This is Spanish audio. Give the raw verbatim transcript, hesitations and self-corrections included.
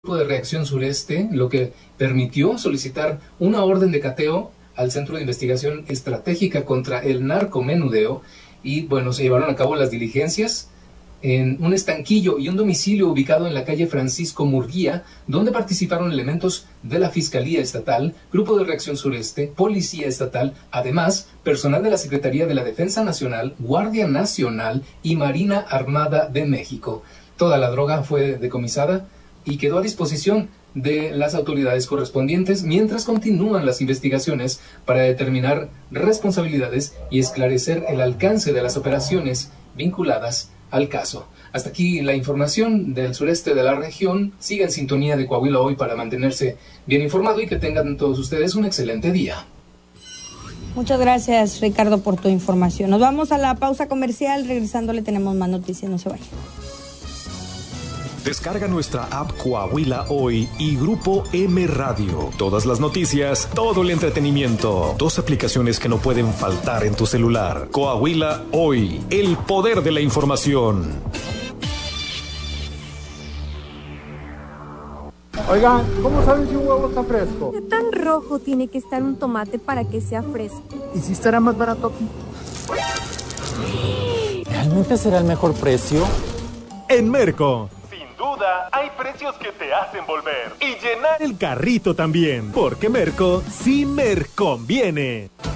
de Reacción Sureste, lo que permitió solicitar una orden de cateo al Centro de Investigación Estratégica contra el Narcomenudeo, y bueno, se llevaron a cabo las diligencias en un estanquillo y un domicilio ubicado en la calle Francisco Murguía, donde participaron elementos de la Fiscalía Estatal, Grupo de Reacción Sureste, Policía Estatal, además personal de la Secretaría de la Defensa Nacional, Guardia Nacional y Marina Armada de México. Toda la droga fue decomisada y quedó a disposición de las autoridades correspondientes mientras continúan las investigaciones para determinar responsabilidades y esclarecer el alcance de las operaciones vinculadas al caso. Hasta aquí la información del sureste de la región. Siga en sintonía de Coahuila Hoy para mantenerse bien informado y que tengan todos ustedes un excelente día. Muchas gracias, Ricardo, por tu información. Nos vamos a la pausa comercial. Regresando le tenemos más noticias. No se vayan. Descarga nuestra app Coahuila Hoy y Grupo M Radio. Todas las noticias, todo el entretenimiento. Dos aplicaciones que no pueden faltar en tu celular. Coahuila Hoy, el poder de la información. Oigan, ¿cómo saben si un huevo está fresco? ¿Qué tan rojo tiene que estar un tomate para que sea fresco? ¿Y si estará más barato aquí? ¿Realmente será el mejor precio? En Merco. Duda, hay precios que te hacen volver y llenar el carrito también, porque Merco sí me conviene.